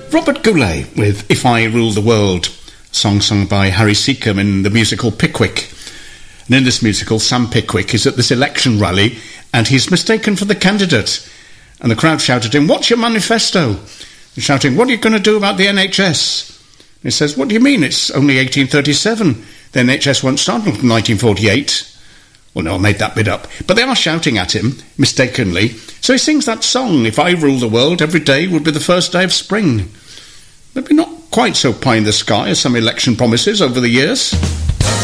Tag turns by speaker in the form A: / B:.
A: Robert Goulet with If I Rule the World, a song sung by Harry Seacombe in the musical Pickwick. And in this musical, Sam Pickwick is at this election rally and he's mistaken for the candidate. And the crowd shouted at him, "What's your manifesto?" He's shouting, "What are you going to do about the NHS?" And he says, "What do you mean? It's only 1837. The NHS won't start until 1948. Well, no, I made that bit up. But they are shouting at him, mistakenly. So he sings that song, "If I rule the world, every day would be the first day of spring." Maybe not quite so pie in the sky as some election promises over the years.